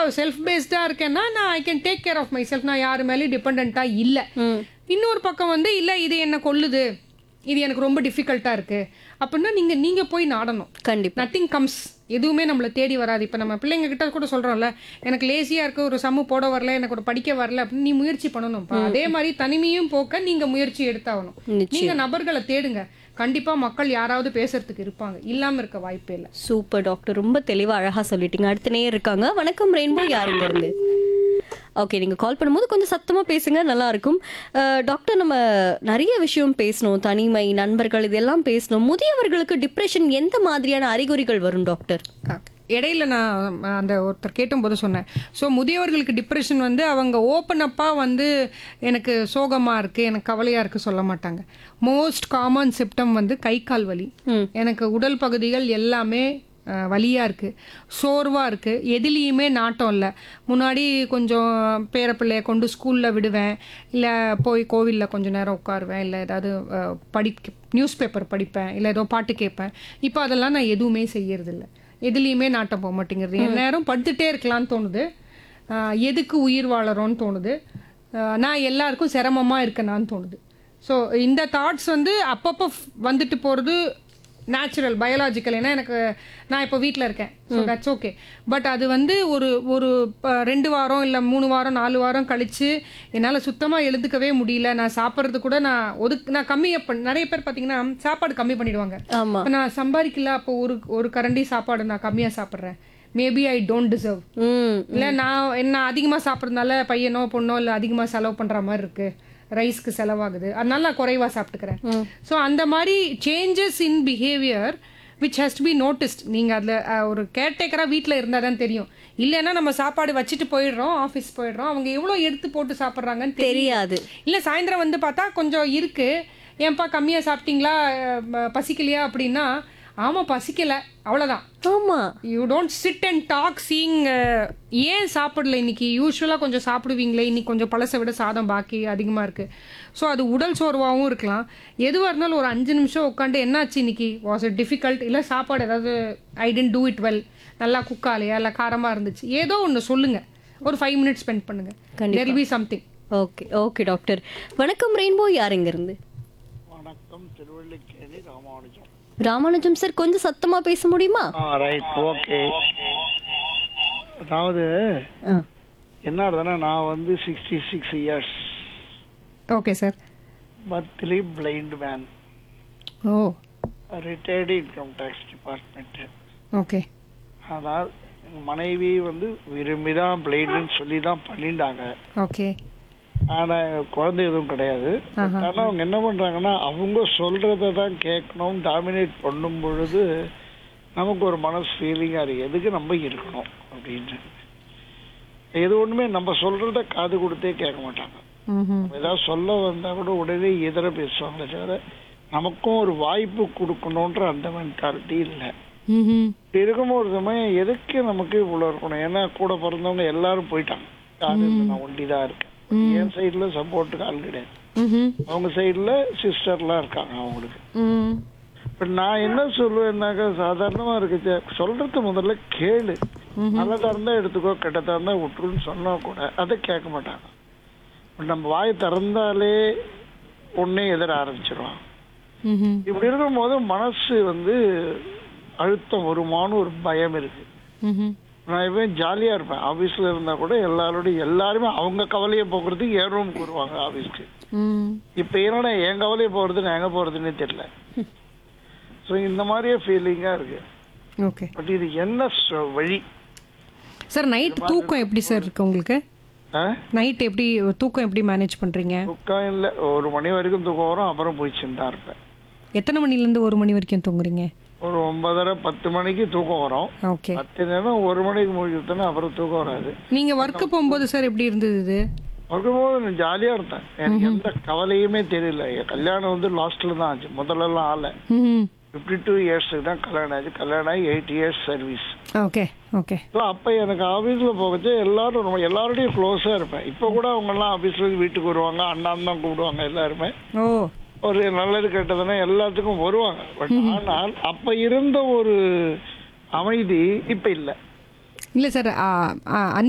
Self பேஸ்டா இருக்கேன்னா நான் I can take care of my self. நான் யாரு மேலேயும் டிபெண்டா இல்ல. இன்னொரு பக்கம் வந்து இல்ல இது என்ன கொல்லுது, இது எனக்கு ரொம்ப டிஃபிகல்ட்டா இருக்கு அப்படின்னா நீங்க போய் நாடணும். கண்டிப்பா. நத்திங் கம்ஸ், எதுவுமே நம்மள தேடி வராது. இப்ப நம்ம பிள்ளைங்க கிட்ட கூட சொல்றோம்ல, எனக்கு லேசியா இருக்கு, ஒரு சம்மு போட வரல, எனக்கு ஒரு படிக்க வரல அப்படின்னு நீ முயற்சி பண்ணணும்ப்பா. அதே மாதிரி தனிமையும் போக்க நீங்க முயற்சி எடுத்தாகணும். நீங்க நபர்களை தேடுங்க. கண்டிப்பா மக்கள் யாராவது பேசுறதுக்கு இருப்பாங்க, இல்லாம இருக்க வாய்ப்பே இல்லை. சூப்பர் டாக்டர், ரொம்ப தெளிவா அழகா சொல்லிட்டீங்க. அடுத்த நேயர் இருக்காங்க. வணக்கம் ரெயின்போ, யாருங்க இருந்து? ஓகே, நீங்க கால் பண்ணும்போது கொஞ்சம் சத்தமா பேசுங்க, நல்லா இருக்கும். டாக்டர், நம்ம நிறைய விஷயம் பேசணும், தனிமை, நண்பர்கள், இதெல்லாம் பேசணும். முதியவர்களுக்கு டிப்ரெஷன் எந்த மாதிரியான அறிகுறிகள் வரும் டாக்டர்? இடையில நான் அந்த ஒருத்தர் கேட்டும்போது சொன்னேன். ஸோ முதியவர்களுக்கு டிப்ரெஷன் வந்து அவங்க ஓப்பன் அப்பா வந்து எனக்கு சோகமா இருக்கு, எனக்கு கவலையா இருக்கு சொல்ல மாட்டாங்க. மோஸ்ட் காமன் சிம்டம் வந்து கை கால் வலி, எனக்கு உடல் பகுதிகள் எல்லாமே வலியா இருக்கு, சோர்வா இருக்கு, எதுலேயுமே நாட்டம் இல்லை. முன்னாடி கொஞ்சம் பேரப்பிள்ளைய கொண்டு ஸ்கூல்ல விடுவேன், இல்லை போய் கோவிலில் கொஞ்சம் நேரம் உட்காருவேன், இல்லை ஏதாவது நியூஸ் பேப்பர் படிப்பேன், இல்லை ஏதோ பாட்டு கேட்பேன். இப்போ அதெல்லாம் நான் எதுவுமே செய்யறதில்லை. எதுலேயுமே நாட்டம் போக மாட்டேங்கிறது. என் நேரம் படுத்துட்டே இருக்கலாம்னு தோணுது. எதுக்கு உயிர் வாழறோன்னு தோணுது. நான் எல்லாருக்கும் சிரமமாக இருக்கேனான்னு தோணுது. ஸோ இந்த தாட்ஸ் வந்து அப்பப்போ வந்துட்டு போகிறது நேச்சுரல், பயாலஜிக்கல். ஏன்னா நான் இப்போ வீட்டில் இருக்கேன், ஸோ தட்ஸ் ஓகே. பட் அது வந்து ஒரு 2 வாரம் இல்லை 3 வாரம் 4 வாரம் கழிச்சு என்னால் சுத்தமாக எழுதுக்கவே முடியல. நான் சாப்பிட்றது கூட நான் கம்மியாக நிறைய பேர் பார்த்தீங்கன்னா சாப்பாடு கம்மி பண்ணிடுவாங்க. இப்போ நான் சம்பாதிக்கல, அப்போ ஒரு கரண்டி சாப்பாடு நான் கம்மியாக சாப்பிட்றேன். மேபி ஐ டோன்ட் டிசர்வ், இல்லை நான் என்ன அதிகமாக சாப்பிட்றதுனால பையனோ பொண்ணோ இல்லை அதிகமாக செலவு பண்ணுற மாதிரி இருக்கு, ரைஸ்க்கு செலவாகுது, அதனால நான் குறைவா சாப்பிட்டுக்கிறேன். ஸோ அந்த மாதிரி changes in behaviour which has to be noticed. நீங்க அதுல ஒரு கேர்டேக்கரா வீட்டில் இருந்தால் தான் தெரியும். இல்லைன்னா நம்ம சாப்பாடு வச்சுட்டு போயிடுறோம், ஆஃபீஸ் போயிடுறோம், அவங்க எவ்வளோ எடுத்து போட்டு சாப்பிட்றாங்கன்னு தெரியாது. இல்லை சாயந்தரம் வந்து பார்த்தா கொஞ்சம் இருக்கு, ஏன்பா கம்மியா சாப்பிட்டீங்களா, பசிக்கலையா அப்படின்னா ஆமா பசிக்கல, அவ்வளோதான். ஆமா, you don't sit and talk seeing ஏன் சாப்பிடல இன்னைக்கு, யூஸ்வலாக கொஞ்சம் சாப்பிடுவீங்களே, இன்னைக்கு கொஞ்சம் பழசை விட சாதம் பாக்கி அதிகமாக இருக்குது. ஸோ அது உடல் சோர்வாகவும் இருக்கலாம். எதுவாக இருந்தாலும் ஒரு 5 நிமிஷம் உட்காந்து என்னாச்சு இன்னைக்கு, வாஸ் இட் டிஃபிகல்ட், இல்லை சாப்பாடு ஏதாவது ஐ டென்ட் டூ இட் வெல், நல்லா குக்காலையா இல்லை காரமாக இருந்துச்சு, ஏதோ ஒன்று சொல்லுங்க, ஒரு 5 மினிட்ஸ் ஸ்பெண்ட் பண்ணுங்க, there will be something. Okay okay doctor. வணக்கம் ரெயின்போ, யாருங்க இருந்து? வணக்கம், திருவள்ளிக்கேணி ராமானுஜம். ராமானுஜம் சார், கொஞ்சம் சத்தமா பேச முடியுமா? Right, okay. அதாவது என்ன ஆகுதுன்னா, நான் வந்து 66 years, okay sir, பர்த்லி blind man, ஓ retired income tax department. Okay. அதாவது மனைவி வந்து விரும்பிதான் பிளைண்டுன்னு சொல்லி தான் பண்ணிட்டாங்க. ஓகே. ஆனா குழந்தை எதுவும் கிடையாது. ஆனா அவங்க என்ன பண்றாங்கன்னா, அவங்க சொல்றதை தான் கேட்கணும், டாமினேட் பண்ணும் பொழுது நமக்கு ஒரு மனசு ஃபீலிங்கா இருக்கு, எதுக்கு நம்ம இருக்கணும் அப்படின்னு. எது ஒண்ணுமே நம்ம சொல்றத காது கொடுத்தே கேட்க மாட்டாங்க. ஏதாவது சொல்ல வந்தா கூட உடனே எதிர பேசுவாங்களே தவிர நமக்கும் ஒரு வாய்ப்பு கொடுக்கணும்ன்ற அந்த மென்டாலிட்டி இல்லை. இருக்கும்போது சமயம் எதுக்கு நமக்கு இவ்வளவு இருக்கணும், ஏன்னா கூட பிறந்தவங்க எல்லாரும் போயிட்டாங்க, நான் ஒண்டிதான் இருக்கேன். என் சைடுல சப்போர்ட்டுக்கு ஆள் கிடையாது, அவங்க சைடுல சிஸ்டர்லாம் இருக்காங்க அவங்களுக்கு. இப்ப நான் என்ன சொல்லுவேன்னாக்கா, சாதாரணமா இருக்கு, சொல்றது முதல்ல கேளு, நல்லதா இருந்தா எடுத்துக்கோ, கெட்டதா இருந்தா விட்டுருன்னு சொன்னா கூட அதை கேட்க மாட்டாங்க. நம்ம வாயை திறந்தாலே ஒன்னே எதிர ஆரம்பிச்சிருவாங்க. இப்படி இருக்கும் போது மனசு வந்து அழுத்தம் வருமானு ஒரு பயம் இருக்கு. நான் எப்பயும் ஜாலியா இருப்பேன், ஆபீஸ்ல இருந்தா கூட எல்லாருமே அவங்க கவலையை போக்குறதுக்கு என் ரூமுக்கு வருவாங்க ஆபீஸ்க்கு. இப்ப என்னோட என் கவலையை போறது நான் எங்க போறதுன்னே தெரியல. ஸோ இந்த மாதிரியே ஃபீலிங்கா இருக்கு. ஓகே. பட் இது என்ன வழி சார்? நைட் தூக்கம் எப்படி சார் இருக்கு உங்களுக்கு? நைட் எப்படி தூக்கம் எப்படி மேனேஜ் பண்றீங்க? தூக்கம் இல்லை, 1 மணி வரைக்கும் தூக்கம் வரும், அப்புறம் போய் சிந்தா இருப்பேன். எத்தனை மணிலேருந்து 1 மணி வரைக்கும் தூங்குறீங்க? ஒரு 9:30 10 மணிக்கு தூக்கம் வரும். ஓகே. 10 நேரம் 1 மணிக்கு முடிச்சுட்டேன்னா அப்புறம் தூக்கம் வராது. நீங்க ஒர்க்கு போகும்போது சார் எப்படி இருந்தது இது? ஒர்க்கு போகும்போது நான் ஜாலியா இருந்தேன், எனக்கு எந்த கவலையுமே தெரியல. கல்யாணம் வந்து லாஸ்ட்ல தான் ஆச்சு, முதல்ல ஆள 52 இயர்ஸுக்கு தான் கல்யாணம் ஆச்சு. கல்யாணம் ஆகி 8 years service. Okay okay. So அப்போ எனக்கு ஆஃபீஸில் போகச்சு எல்லாரோடையும் க்ளோஸாக இருப்பேன். இப்போ கூட அவங்கெல்லாம் ஆஃபீஸ்லேருந்து வீட்டுக்கு வருவாங்க, அண்ணான்னு தான் கூப்பிடுவாங்க எல்லாருமே. ஒரு நல்லது கெட்டதுன்னா எல்லாத்துக்கும் வருவாங்க. பட் ஆனால் அப்போ இருந்த ஒரு அமைதி இப்போ இல்லை. இல்லை சார்,